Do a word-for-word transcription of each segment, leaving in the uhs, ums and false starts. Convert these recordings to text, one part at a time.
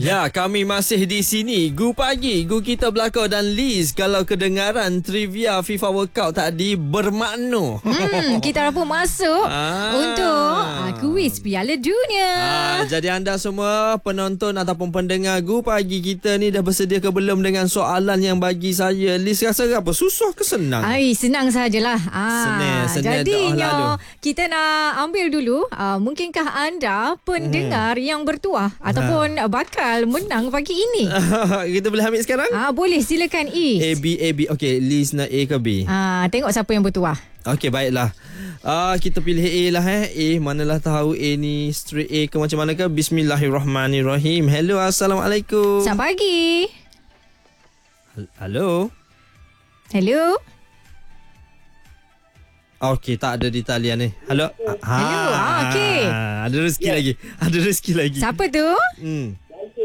Ya, kami masih di sini. Gu Pagi, Gu Kita Belakang dan Liz. Kalau kedengaran trivia FIFA World Cup tadi bermakna. Hmm, kita dah pun masuk Ah. untuk uh, kuis Piala Dunia. Ah, jadi anda semua penonton ataupun pendengar Gu Pagi kita ni dah bersedia ke belum dengan soalan yang bagi saya Liz rasa apa? Susah ke senang? Ai, senang sajalah. Ah, Senang, senang jadinya dah kita nak ambil dulu. Uh, mungkinkah anda pendengar hmm. yang bertuah ataupun ha. bakal menang pagi ini? Kita boleh ambil sekarang? Ah, boleh, silakan Is. A, B, A, B. Okey, Liz nak A ke B? Ah, tengok siapa yang bertuah. Okey, baiklah. Ah, kita pilih A lah eh. A, manalah tahu A ni straight A ke macam mana ke? Bismillahirrahmanirrahim. Hello, Assalamualaikum. Selamat pagi. Hello. Hello. Okey, tak ada di talian ni. Hello. Ha, Hello. Ah, okey. Ada rezeki yeah. lagi. Ada rezeki lagi. Siapa tu? Hmm.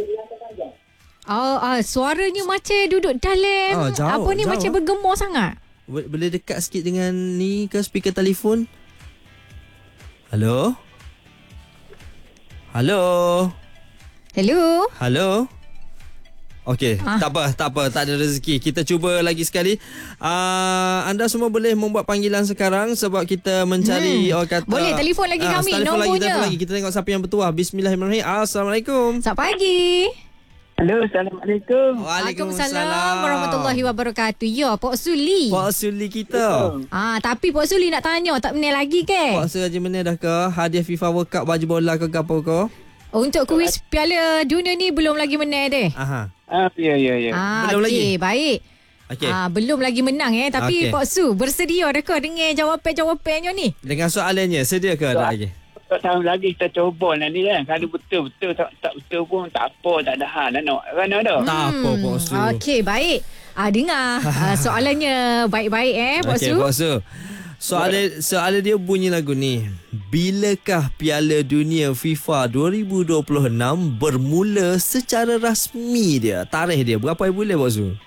Oh, ah, suaranya macam duduk dalam oh, jauh, apa ni jauh. macam bergema sangat. Boleh dekat sikit dengan ni ke speaker telefon? Hello? Hello? Hello? Hello? Okey, ah. tak apa, tak apa, tak ada rezeki. Kita cuba lagi sekali. Uh, anda semua boleh membuat panggilan sekarang sebab kita mencari hmm. orang kata. Boleh telefon lagi uh, kami telefon nombornya. Lagi, telefon lagi. Kita tengok siapa yang bertuah. Bismillahirrahmanirrahim. Assalamualaikum. Selamat pagi. Halo, Assalamualaikum. Waalaikumsalam warahmatullahi wabarakatuh. Ya, Pak Suli. Pak Suli kita. Ah, tapi Pak Suli nak tanya, tak menil lagi ke? Pak Suli Haji Menil dah ke? Hadiah FIFA World Cup baju bola ke apa ke? Untuk kuis Piala Dunia ni belum lagi menil deh. Aha. Ah, ya, ya, ya. Ah, belum okay, lagi? Baik. Okey. Ah, belum lagi menang eh. Tapi Okey. Pak Su, bersedia dah ke dengan jawapan-jawapannya ni? Dengan soalannya, sedia ke ada lagi? Tak tahu lagi kita cuba nanti kan. Kalau betul-betul tak, tak betul pun tak apa, tak ada hal lah nak. Kan ada? Tak apa, Pak Su. Okey, baik. Ah, dengar ah, soalannya baik-baik eh, Pak Okey, Su. Pak Su. Soalan soalan dia bunyi lagu ni. Bilakah Piala Dunia FIFA dua ribu dua puluh enam bermula secara rasmi dia? Tarikh dia berapa bulan, Pak Su?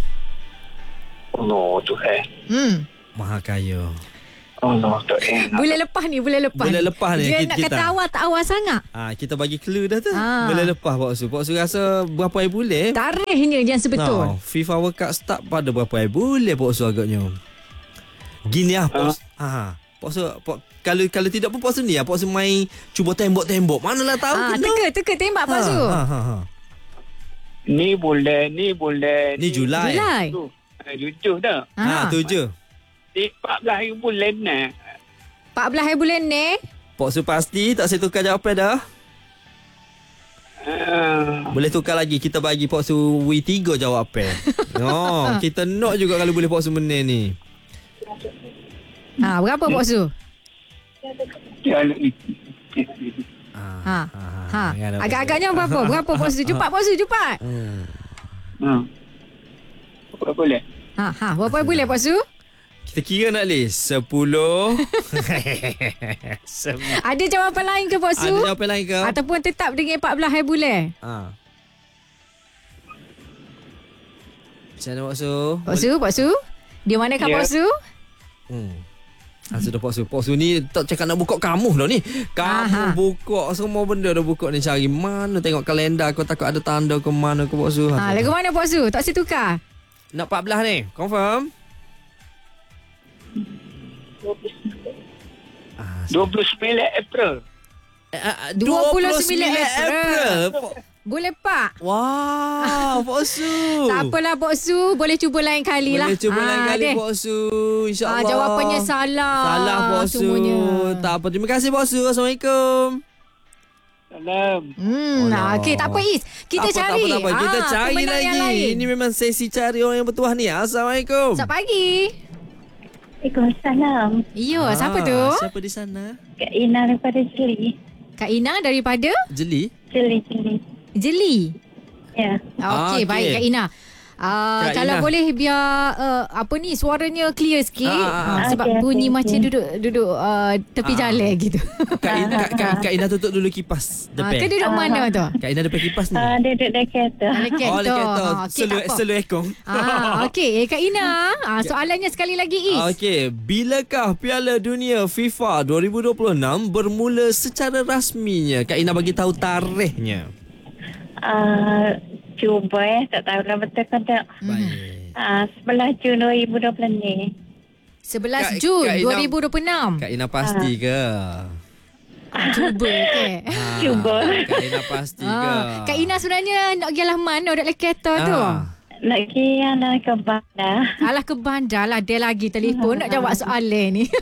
Allah Tuhan. Hmm. Maha kaya. Allah Tuhan. Bulan lepas ni, bulan lepas. Bulan lepas ni Dia kita, nak kita. kata awal tak awal sangat. Ah, kita bagi clue dah tu. Ah. Bulan lepas, Pak Su. Pak Su rasa berapa bulan? Tarikhnya yang sebetul. No, FIFA World Cup start pada berapa bulan, Pak Su agaknya? Gini ah, Pak Su. Ha. Pak Su, Pak, kalau kalau tidak pun Pak Su ni ah, Pak Su main cuba tembok-tembok. Manalah tahu Ah, kena. teka, teka tembak Pak Su. Ha, ha, ha. Ni bulan, ni bulan. Ni Julai. Julai. Tu. Eh, Tujuh dah. Ha, tujuh. Di empat belas hari bulan ni. empat belas hari bulan ni. Pak Su pasti tak saya tukar jawapan dah. Uh, Boleh tukar lagi. Kita bagi Pak Su W tiga jawapan. Oh, kita nak juga kalau boleh Pak Su menang ni. Ha, berapa Pak Su? Ha. Ha. Ha. Agak-agaknya berapa? Berapa Pak Su? Cepat Pak Su, cepat. Hmm. Hmm. Apa boleh? Ha, ha. Berapa boleh Pak Su? Kita kira nak list sepuluh. Ada jawapan lain ke Pak Su? Ada jawapan lain ke? Ataupun tetap dengan empat belas hari bulan? Ha. Macam mana Pak Su? Pak Su, Pak Su? Di manakah Ya. Pak Su? Hmm. Ah, sudah Pak Su. Pak Su ni tak cakap nak buka kamu dah ni. Kamu Aha. buka semua benda dah buka ni. Cari mana tengok kalender. Kau takut ada tanda ke mana ke Pak Su. Ha, lagu mana Pak Su? Tak saya tukar. Nak empat belas ni. Confirm? Ah, dua puluh sembilan April. dua puluh sembilan April. Pak. Boleh Pak? Wow, Pak Su. Tak apalah Pak Su. Boleh cuba lain kali lah. Boleh cuba Ah, lain kali deh. Pak Su. InsyaAllah. Ah, jawapannya salah. Salah Pak Su. Semuanya. Tak apa. Terima kasih Pak Su. Assalamualaikum. Salam. Hmm, Oh, nah, no. okey, tak apa Is. Kita tak cari. Apa, tak apa, tak apa. Kita Ah, cari pemenang yang lagi. lain. Ini memang sesi cari orang yang bertuah ni. Assalamualaikum. Selamat pagi. Waalaikumsalam. Ya, Ah, siapa tu? Siapa di sana? Kak Ina daripada Jeli. Kak Ina daripada Jeli. Jeli, Jeli. Jeli. Ya. Ah, Okey, okey. baik Kak Ina. Uh, Kak kalau Ina. boleh biar uh, apa ni suaranya clear sikit Ah, ah, uh, ah. sebab Okey, bunyi okey, macam okey. duduk duduk uh, tepi Ah. jalan gitu. Kak Ina, Kak, Kak, Kak Ina tutup dulu kipas Ah, depan. ke duduk mana tu? Kak Ina depan kipas ni. Uh, dia duduk dekat kereta. Dekat Oh, tu. dekat tu. Ah, okey, Selu, tak apa. selu ekong. Ah, okey, eh, Kak Ina, ah, soalannya sekali lagi Is. Ah, Okey, bilakah Piala Dunia FIFA dua ribu dua puluh enam bermula secara rasminya? Kak Ina bagi tahu tarikhnya. Uh, cuba eh. Tak tahulah betul ke tak. Baik. Uh, sebelas Jun dua ribu dua puluh ni. sebelas Kak- Jun Kak Ina- dua ribu dua puluh enam. Kak Ina pasti ke? Cuba ke? Ha, Cuba. Kak Ina pasti ke? Ah, Kak Ina sebenarnya nak pergi lah mana dekat kereta tu? Ah. Nak kira nak ke bandar. Alah ke bandar lah. Dia lagi telefon nak jawab soalan ni.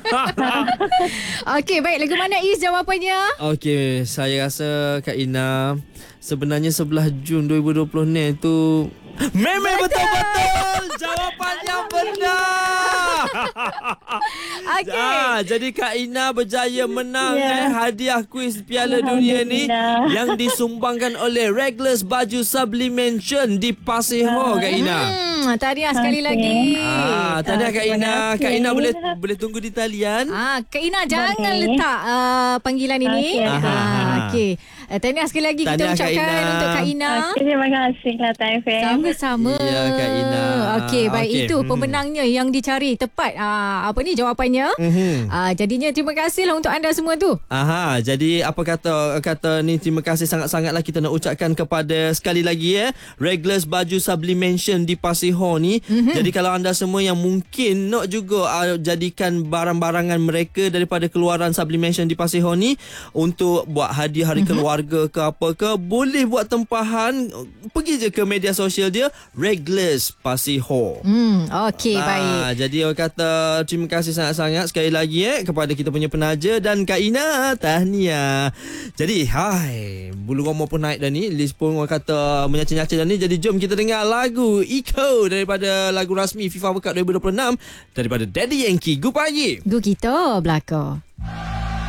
Okey, baik. Lagu mana Is jawapannya? Okey, saya rasa Kak Ina sebenarnya sebelas Jun dua ribu dua puluh ni tu memang betul-betul jawapan yang benar. Okey. Ah, jadi Kak Ina berjaya menang Ya. eh hadiah kuis Piala Dunia ni Alhamdulillah. yang disumbangkan oleh Reglas Baju Sublimension di Pasir Ho, Kak Ina. Hmm, tahniah sekali Okey. lagi. Ah, tadi Kak terima Ina, kasih. Kak Ina boleh boleh tunggu di talian. Ah, Kak Ina jangan Boleh. letak uh, panggilan ini. Okey. Ah, okey. Uh, tahniah sekali lagi kita Tahniah, Kak ucapkan Ina. untuk Kak Ina. Okay, terima kasih lah T F M. Sama-sama. Ya, Kak Ina. Okey, baik Okey, itu hmm. pemenangnya yang dicari tepat ah, apa ni jawapannya. Mhm. Ah, jadinya terima kasihlah untuk anda semua tu. Aha, jadi apa kata kata ni terima kasih sangat-sangatlah kita nak ucapkan kepada sekali lagi ya Reglas Baju Sublimension di Pasir Ho ni. Mm-hmm. Jadi kalau anda semua yang mungkin nak juga uh, jadikan barang-barangan mereka daripada keluaran Sublimension di Pasir Ho ni untuk buat hadiah hari mm-hmm. keluarga ke apa ke, boleh buat tempahan, pergi je ke media sosial dia Reglas Pasir Ho. Hmm, okey, baik. Ah, jadi orang kata terima kasih sangat-sangat sekali lagi eh kepada kita punya penaja dan Kak Ina, tahniah. Jadi, hai, bulu roma pun naik dah ni, list pun orang kata menyaca-nyaca dah ni. Jadi jom kita dengar lagu Eco daripada lagu rasmi FIFA World Cup dua ribu dua puluh enam daripada Daddy Yankee. Gu pagi. Gu kita belakang.